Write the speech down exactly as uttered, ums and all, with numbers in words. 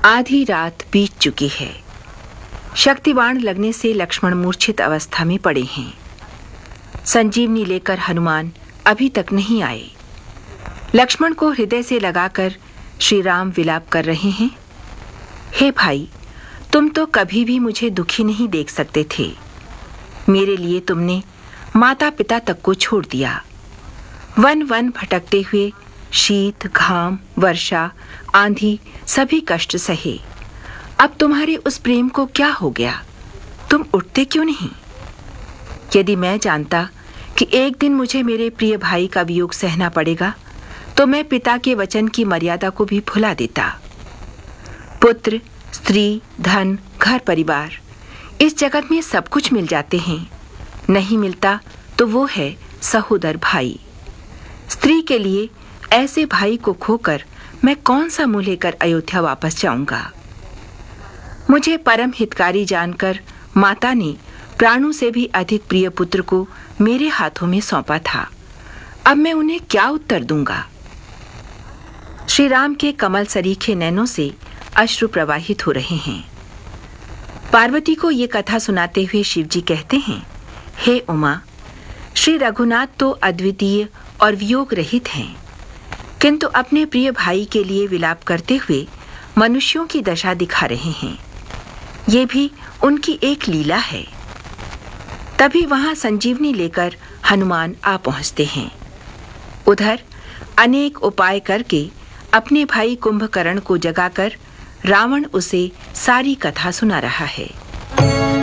आधी रात बीत चुकी है। शक्तिबाण लगने से लक्ष्मण मूर्छित अवस्था में पड़े हैं। संजीवनी लेकर हनुमान अभी तक नहीं आए। लक्ष्मण को हृदय से लगाकर श्री राम विलाप कर रहे हैं। हे भाई, तुम तो कभी भी मुझे दुखी नहीं देख सकते थे। मेरे लिए तुमने माता पिता तक को छोड़ दिया। वन वन भटकते हुए शीत, घाम, वर्षा, आंधी सभी कष्ट सहे। अब तुम्हारे उस प्रेम को क्या हो गया? तुम उठते क्यों नहीं? यदि मैं जानता कि एक दिन मुझे मेरे प्रिय भाई का वियोग सहना पड़ेगा, तो मैं पिता के वचन की मर्यादा को भी भुला देता। पुत्र, स्त्री, धन, घर परिवार, इस जगत में सब कुछ मिल जाते हैं। नहीं मिलता तो वो है सहोदर भाई। स्त्री के लिए ऐसे भाई को खोकर मैं कौन सा मुंह लेकर अयोध्या वापस जाऊंगा? मुझे परम हितकारी जानकर माता ने प्राणों से भी अधिक प्रिय पुत्र को मेरे हाथों में सौंपा था। अब मैं उन्हें क्या उत्तर दूंगा? श्री राम के कमल सरीखे नैनों से अश्रु प्रवाहित हो रहे हैं। पार्वती को ये कथा सुनाते हुए शिवजी कहते हैं, हे उमा, श्री रघुनाथ तो अद्वितीय और वियोग रहित हैं, किंतु अपने प्रिय भाई के लिए विलाप करते हुए मनुष्यों की दशा दिखा रहे हैं। ये भी उनकी एक लीला है। तभी वहां संजीवनी लेकर हनुमान आ पहुंचते हैं। उधर अनेक उपाय करके अपने भाई कुंभकर्ण को जगाकर रावण उसे सारी कथा सुना रहा है।